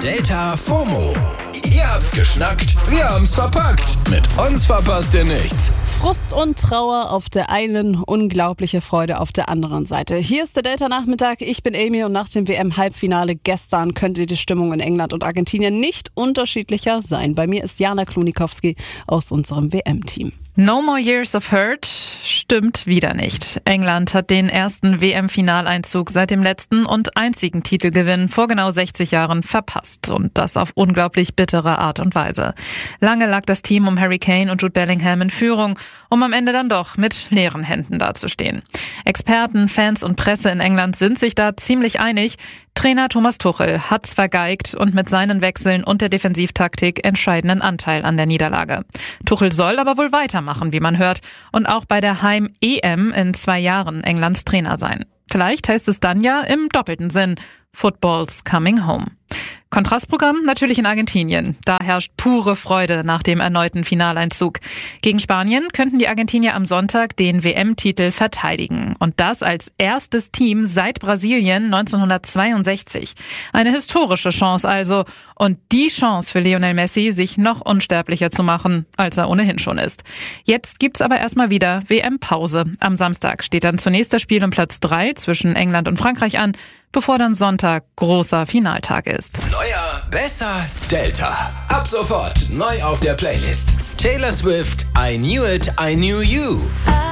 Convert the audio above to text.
Delta FOMO. Ihr habt's geschnackt, wir haben's verpackt. Mit uns verpasst ihr nichts. Frust und Trauer auf der einen, unglaubliche Freude auf der anderen Seite. Hier ist der Delta-Nachmittag, ich bin Amy und nach dem WM-Halbfinale gestern könnte die Stimmung in England und Argentinien nicht unterschiedlicher sein. Bei mir ist Jana Klunikowski aus unserem WM-Team. No more years of hurt stimmt wieder nicht. England hat den ersten WM-Finaleinzug seit dem letzten und einzigen Titelgewinn vor genau 60 Jahren verpasst. Und das auf unglaublich bittere Art und Weise. Lange lag das Team um Harry Kane und Jude Bellingham in Führung, um am Ende dann doch mit leeren Händen dazustehen. Experten, Fans und Presse in England sind sich da ziemlich einig. Trainer Thomas Tuchel hat's vergeigt und mit seinen Wechseln und der Defensivtaktik entscheidenden Anteil an der Niederlage. Tuchel soll aber wohl weitermachen, wie man hört, und auch bei der Heim-EM in 2 Jahren Englands Trainer sein. Vielleicht heißt es dann ja im doppelten Sinn: Football's coming home. Kontrastprogramm natürlich in Argentinien. Da herrscht pure Freude nach dem erneuten Finaleinzug. Gegen Spanien könnten die Argentinier am Sonntag den WM-Titel verteidigen. Und das als erstes Team seit Brasilien 1962. Eine historische Chance also. Und die Chance für Lionel Messi, sich noch unsterblicher zu machen, als er ohnehin schon ist. Jetzt gibt's aber erstmal wieder WM-Pause. Am Samstag steht dann zunächst das Spiel um Platz 3 zwischen England und Frankreich an, bevor dann Sonntag großer Finaltag ist. Neuer, besser, Delta. Ab sofort neu auf der Playlist. Taylor Swift, I Knew It, I Knew You.